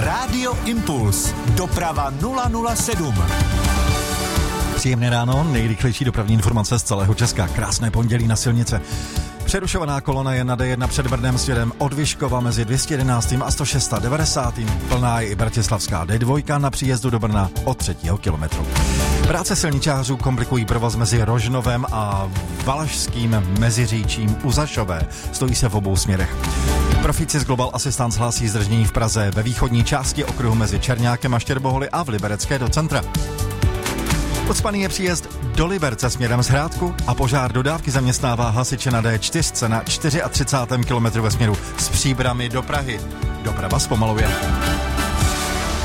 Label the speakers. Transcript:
Speaker 1: Rádio Impuls. Doprava 007.
Speaker 2: Příjemné ráno, nejrychlejší dopravní informace z celého Česka. Krásné pondělí na silnice. Přerušovaná kolona je na D1 před Brnem směrem od Vyškova mezi 211. a 190. Plná je i bratislavská D2 na příjezdu do Brna od 3. kilometru. Práce silničářů komplikují provoz mezi Rožnovem a Valašským Meziříčím u Zašové. Stojí se v obou směrech. Profíci z Global Assistance hlásí zdržení v Praze ve východní části okruhu mezi Černákem a Štěrboholy a v Liberecké do centra. Ucpaný je příjezd do Liberce směrem z Hrádku a požár dodávky zaměstnává hasiče na D4 na 34. kilometru ve směru z Příbrami do Prahy. Doprava zpomaluje.